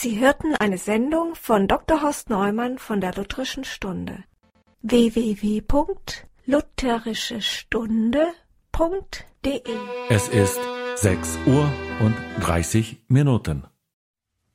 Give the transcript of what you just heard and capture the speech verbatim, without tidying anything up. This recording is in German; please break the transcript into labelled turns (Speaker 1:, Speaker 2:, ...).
Speaker 1: Sie hörten eine Sendung von Doktor Horst Neumann von der Lutherischen Stunde. w w w punkt lutherische stunde punkt d e
Speaker 2: Es ist sechs Uhr und dreißig Minuten.